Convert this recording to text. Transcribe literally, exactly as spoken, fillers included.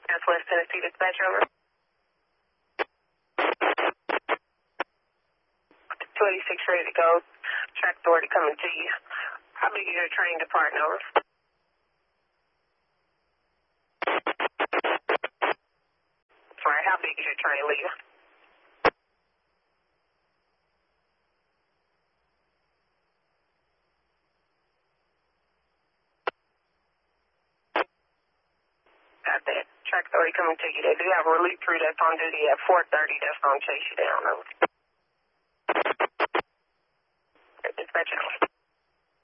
Northwest Tennessee Dispatch, over. two eighty-six ready to go. Track authority coming to you. How big is your train departing, over? Sorry, how big is your train leaving? Got that. Track authority coming to you. They do have a relief crew that's on duty at four thirty that's going to chase you down, over.